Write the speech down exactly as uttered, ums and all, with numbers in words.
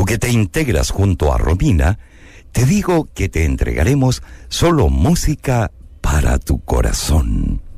tú que te integras junto a Romina, te digo que te entregaremos solo música para tu corazón.